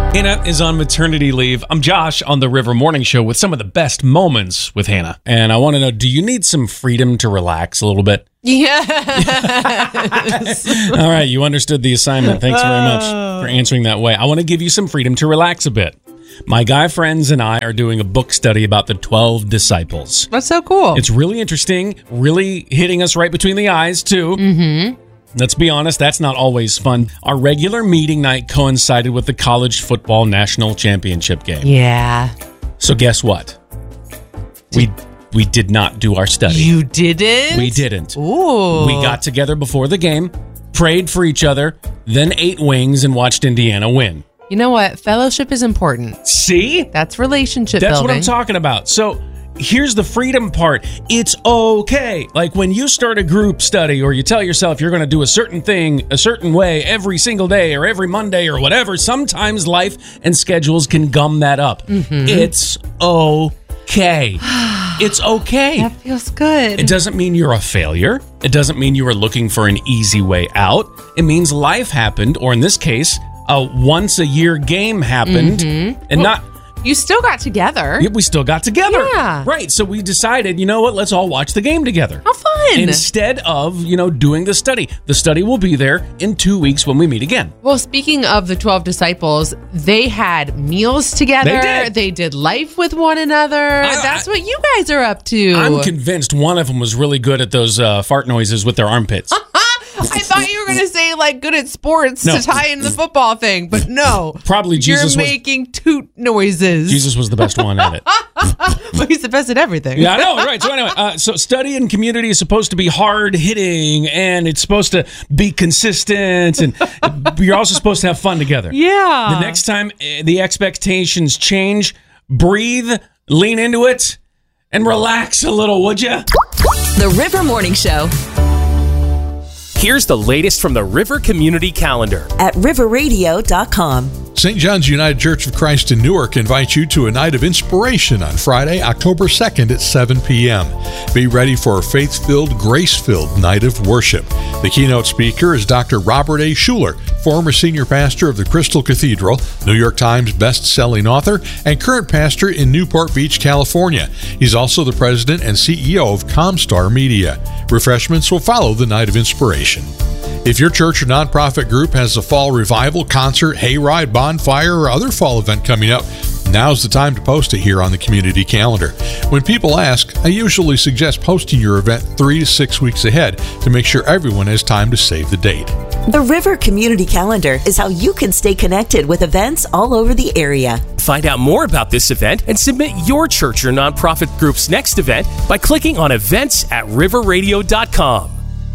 Hannah is on maternity leave. I'm Josh on the River Morning Show with some of the best moments with Hannah. And I want to know, do you need some freedom to relax a little bit? Yes. All right, you understood the assignment. Thanks very much for answering that way. I want to give you some freedom to relax a bit. My guy friends and I are doing a book study about the 12 disciples. That's so cool. It's really interesting, really hitting us right between the eyes, too. Mm-hmm. Let's be honest, that's not always fun. Our regular meeting night coincided with the college football national championship game. Yeah. So guess what? We did not do our study. You didn't? We didn't. Ooh. We got together before the game, prayed for each other, then ate wings and watched Indiana win. You know what? Fellowship is important. See? That's relationship That's building. what I'm talking about. So here's the freedom part. It's okay. Like when you start a group study or you tell yourself you're going to do a certain thing a certain way every single day or every Monday or whatever, sometimes life and schedules can gum that up. Mm-hmm. It's okay. It's okay. That feels good. It doesn't mean you're a failure. It doesn't mean you are looking for an easy way out. It means life happened, or in this case, a once-a-year game happened, and not... You still got together. We still got together. Yeah. Right, so we decided, you know what, let's all watch the game together. How fun. Instead of, doing the study. The study will be there in 2 weeks when we meet again. Well, speaking of the 12 disciples, they had meals together. They did life with one another. That's what you guys are up to. I'm convinced one of them was really good at those fart noises with their armpits. I thought you were going to say, good at sports No. to tie in the football thing, but no. Probably Jesus You're was... making toot noises. Jesus was the best one at it. Well, he's the best at everything. Yeah, I know, right. So anyway, so study and community is supposed to be hard-hitting, and it's supposed to be consistent, and you're also supposed to have fun together. Yeah. The next time the expectations change, breathe, lean into it, and relax a little, would you? The River Morning Show. Here's the latest from the River Community Calendar At riverradio.com. St. John's United Church of Christ in Newark invites you to a night of inspiration on Friday, October 2nd at 7 p.m. Be ready for a faith-filled, grace-filled night of worship. The keynote speaker is Dr. Robert A. Schuller, former senior pastor of the Crystal Cathedral, New York Times best-selling author, and current pastor in Newport Beach, California. He's also the president and CEO of Comstar Media. Refreshments will follow the night of inspiration. If your church or nonprofit group has a fall revival, concert, hayride, bonfire, or other fall event coming up, now's the time to post it here on the community calendar. When people ask, I usually suggest posting your event 3 to 6 weeks ahead to make sure everyone has time to save the date. The River Community Calendar is how you can stay connected with events all over the area. Find out more about this event and submit your church or nonprofit group's next event by clicking on events at riverradio.com.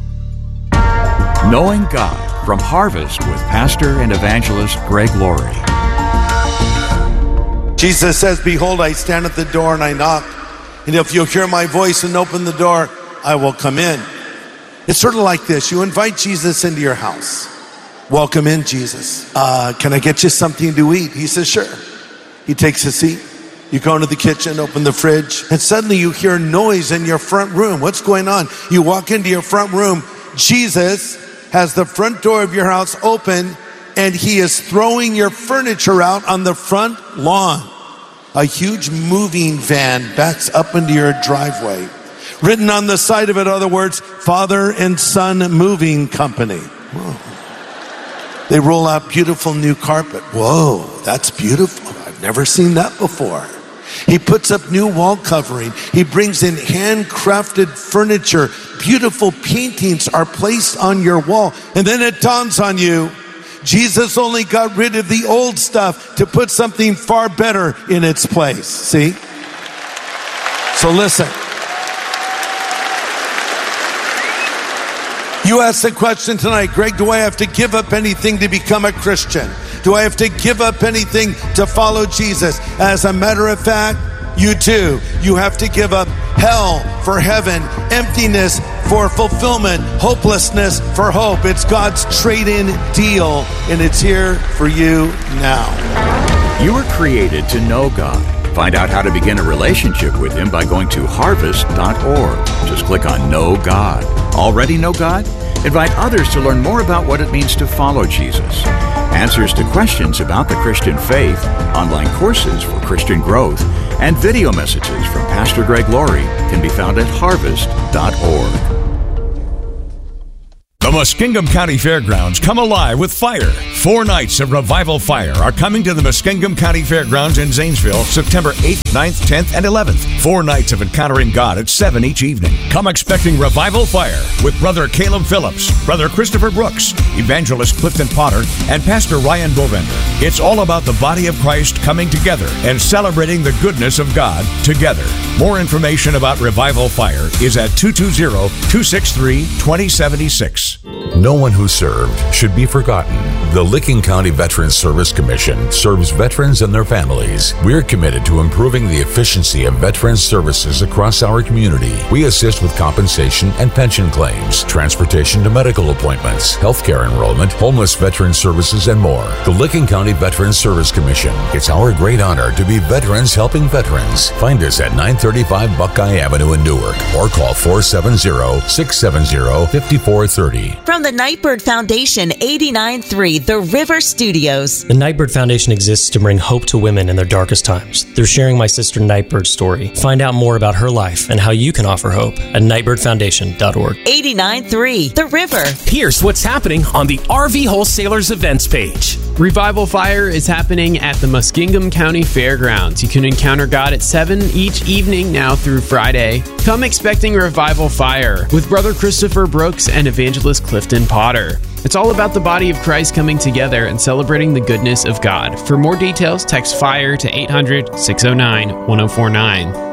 Knowing God from Harvest with pastor and evangelist Greg Laurie. Jesus says, behold, I stand at the door and I knock. And if you'll hear my voice and open the door, I will come in. It's sort of like this. You invite Jesus into your house. Welcome in, Jesus. Can I get you something to eat? He says, sure. He takes a seat. You go into the kitchen, open the fridge, and suddenly you hear noise in your front room. What's going on? You walk into your front room. Jesus has the front door of your house open, and he is throwing your furniture out on the front lawn. A huge moving van backs up into your driveway. Written on the side of it are the words, Father and Son Moving Company. Whoa. They roll out beautiful new carpet. Whoa, that's beautiful. I've never seen that before. He puts up new wall covering. He brings in handcrafted furniture. Beautiful paintings are placed on your wall. And then it dawns on you, Jesus only got rid of the old stuff to put something far better in its place. See? So listen. You asked the question tonight, Greg, do I have to give up anything to become a Christian? Do I have to give up anything to follow Jesus? As a matter of fact, you do. You have to give up hell for heaven, emptiness for fulfillment, hopelessness for hope. It's God's trade-in deal, and it's here for you now. You were created to know God. Find out how to begin a relationship with Him by going to harvest.org. Just click on Know God. Already know God? Invite others to learn more about what it means to follow Jesus. answers to questions about the Christian faith, online courses for Christian growth, and video messages from Pastor Greg Laurie can be found at harvest.org. The Muskingum County Fairgrounds come alive with fire. 4 nights of Revival Fire are coming to the Muskingum County Fairgrounds in Zanesville, September 8th, 9th, 10th, and 11th. 4 nights of encountering God at 7 each evening. Come expecting Revival Fire with Brother Caleb Phillips, Brother Christopher Brooks, Evangelist Clifton Potter, and Pastor Ryan Bovender. It's all about the body of Christ coming together and celebrating the goodness of God together. More information about Revival Fire is at 220-263-2076. No one who served should be forgotten. The Licking County Veterans Service Commission serves veterans and their families. We're committed to improving the efficiency of veterans services across our community. We assist with compensation and pension claims, transportation to medical appointments, healthcare enrollment, homeless veteran services, and more. The Licking County Veterans Service Commission. It's our great honor to be veterans helping veterans. Find us at 935 Buckeye Avenue in Newark or call 470-670-5430. From the Nightbird Foundation, 89.3 The River Studios. The Nightbird Foundation exists to bring hope to women in their darkest times. They're sharing my sister Nightbird's story. Find out more about her life and how you can offer hope at nightbirdfoundation.org. 89.3 The River. Here's what's happening on the RV Wholesalers events page. Revival Fire is happening at the Muskingum County Fairgrounds. You can encounter God at 7 each evening now through Friday. Come expecting Revival Fire with Brother Christopher Brooks and Evangelist Clifton Potter. It's all about the body of Christ coming together and celebrating the goodness of God. For more details, text FIRE to 800-609-1049.